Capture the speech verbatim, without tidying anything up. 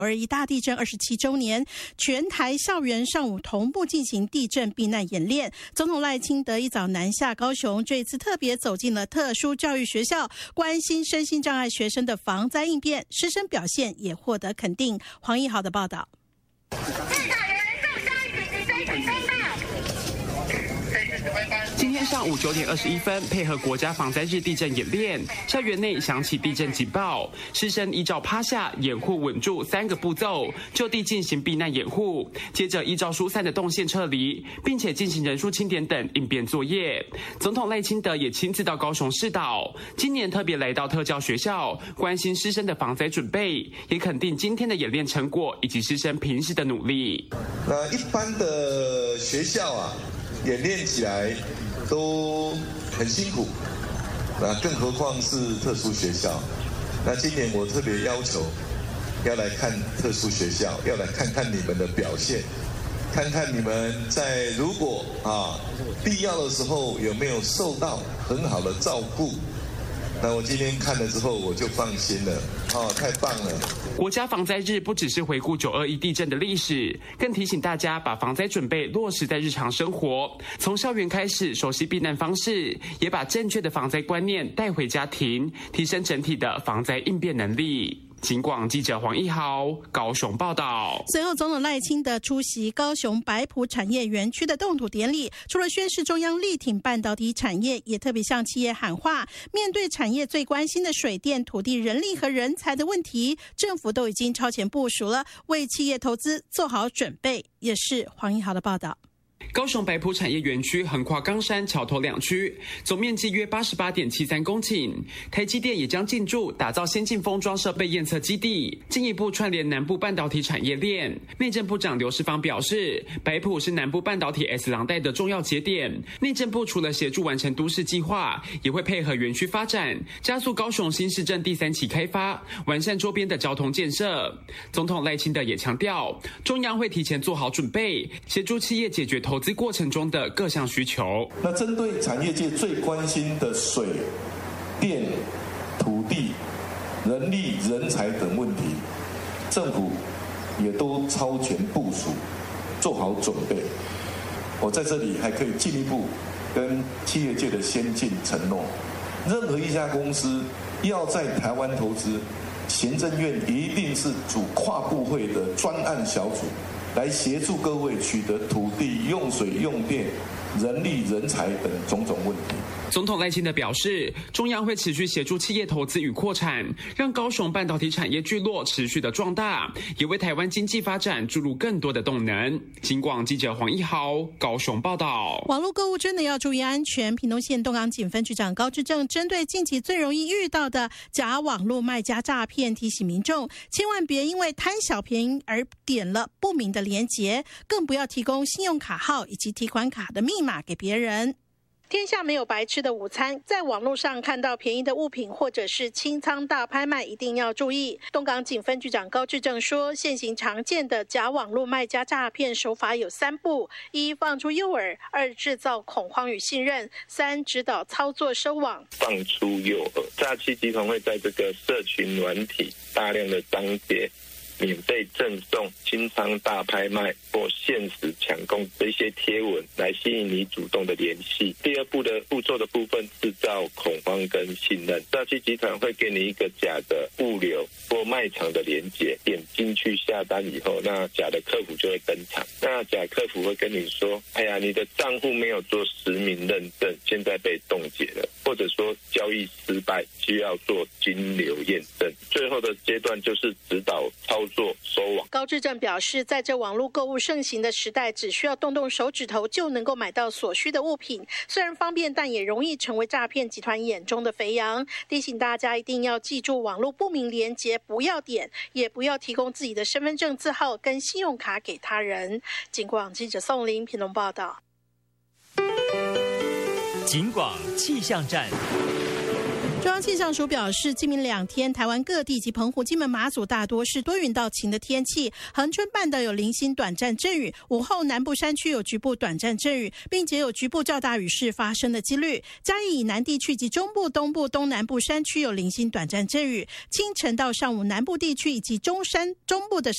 二一大地震二十七周年，全台校园上午同步进行地震避难演练。总统赖清德一早南下高雄，这次特别走进了特殊教育学校，关心身心障碍学生的防灾应变，师生表现也获得肯定。黄义豪的报道。 今天上午九点二十一分，配合国家防灾日地震演练，校园内响起地震警报，师生依照趴下、掩护、稳住三个步骤，就地进行避难掩护，接着依照疏散的动线撤离，并且进行人数清点等应变作业。总统赖清德也亲自到高雄市导，今年特别来到特教学校，关心师生的防灾准备，也肯定今天的演练成果以及师生平时的努力。 那一般的学校啊，演练起来都很辛苦，那更何况是特殊学校。那今年我特别要求要来看特殊学校，要来看看你们的表现，看看你们在如果啊必要的时候有没有受到很好的照顾。那我今天看了之后我就放心了，哦，太棒了。 国家防灾日不只是回顾九二一地震的历史，更提醒大家把防灾准备落实在日常生活，从校园开始熟悉避难方式，也把正确的防灾观念带回家庭，提升整体的防灾应变能力。警广记者黄义豪高雄报道。 随后，总统赖清德出席高雄白埔产业园区的动土典礼，除了宣示中央力挺半导体产业，也特别向企业喊话，面对产业最关心的水电、土地、人力和人才的问题，政府都已经超前部署了，为企业投资做好准备。也是黄义豪的报道。 高雄白埔产业园区横跨冈山、桥头两区，总面积约八十八点七三公顷。台积电也将进驻打造先进封装设备验测基地，进一步串联南部半导体产业链。内政部长刘世芳表示，白埔是南部半导体 S 廊带的重要节点。内政部除了协助完成都市计划，也会配合园区发展，加速高雄新市镇第三期开发，完善周边的交通建设。总统赖清德也强调，中央会提前做好准备，协助企业解决投资过程中的各项需求。 那针对产业界最关心的水电、土地、人力、人才等问题，政府也都超前部署，做好准备。我在这里还可以进一步跟企业界的先进承诺，任何一家公司要在台湾投资，行政院一定是组跨部会的专案小组，来协助各位取得土地、用水、用电、人力、人才等种种问题。 总统赖清德表示，中央会持续协助企业投资与扩产，让高雄半导体产业聚落持续的壮大，也为台湾经济发展注入更多的动能。警广记者黄义豪高雄报道。 网络购物真的要注意安全。屏东县东港警分局长高志正针对近期最容易遇到的假网络卖家诈骗，提醒民众千万别因为贪小便宜而点了不明的连结，更不要提供信用卡号以及提款卡的密码给别人。天下没有白吃的午餐，在网络上看到便宜的物品或者是清仓大拍卖，一定要注意。东港警分局长高志正说，现行常见的假网络卖家诈骗手法有三步：一、放出诱饵；二、制造恐慌与信任；三、指导操作收网。 放出诱饵，诈欺集团会在这个社群软体大量的张贴免费赠送、清仓大拍卖或限时抢攻的一些贴文，来吸引你主动的联系。第二步的步骤的部分，制造恐慌跟信任。诈欺集团会给你一个假的物流或卖场的连结，点进去下单以后，那假的客服就会登场。那假客服会跟你说：“哎呀，你的账户没有做实名认证，现在被冻结了。”或者说交易失败，需要做金流验证。最后的阶段就是指导操作收网。 高志正表示，在这网络购物盛行的时代，只需要动动手指头就能够买到所需的物品，虽然方便，但也容易成为诈骗集团眼中的肥羊。提醒大家一定要记住网络不明连结不要点，也不要提供自己的身份证字号跟信用卡给他人。警广记者宋林屏东报道。 警广气象站。 中央气象署表示，今明两天，台湾各地及澎湖、金门、马祖大多是多云到晴的天气，恒春半岛有零星短暂阵雨，午后南部山区有局部短暂阵雨，并且有局部较大雨势发生的几率。嘉义以南地区及中部、东部、东南部山区有零星短暂阵雨，清晨到上午南部地区以及中山中部的